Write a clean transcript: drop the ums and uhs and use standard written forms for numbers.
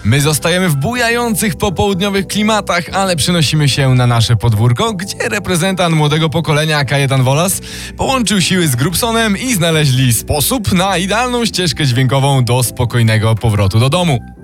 My zostajemy w bujających popołudniowych klimatach, ale przenosimy się na nasze podwórko, gdzie reprezentant młodego pokolenia Kajetan Wolas połączył siły z Grubsonem i znaleźli sposób na idealną ścieżkę dźwiękową do spokojnego powrotu do domu.